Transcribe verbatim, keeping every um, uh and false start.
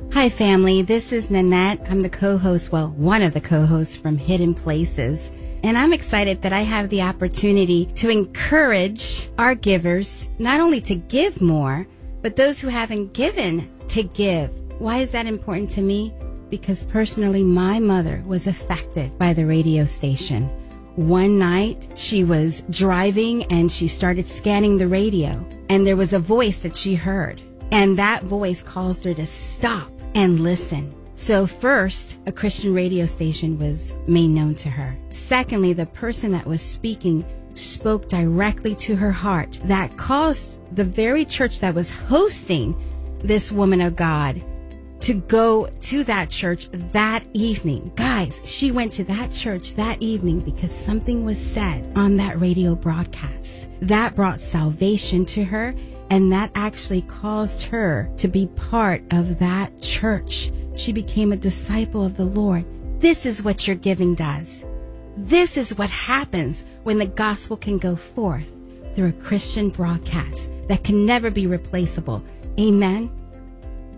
Hi, family. This is Nanette. I'm the co-host, well, one of the co-hosts from Hidden Places. And I'm excited that I have the opportunity to encourage our givers, not only to give more, but those who haven't given to give. Why is that important to me? Because personally, my mother was affected by the radio station. One night, she was driving and she started scanning the radio, and there was a voice that she heard. And that voice caused her to stop and listen. So first, a Christian radio station was made known to her. Secondly, the person that was speaking spoke directly to her heart. That caused the very church that was hosting this woman of God to go to that church that evening. Guys, she went to that church that evening because something was said on that radio broadcast. That brought salvation to her, and that actually caused her to be part of that church. She became a disciple of the Lord. This is what your giving does. This is what happens when the gospel can go forth through a Christian broadcast that can never be replaceable. Amen.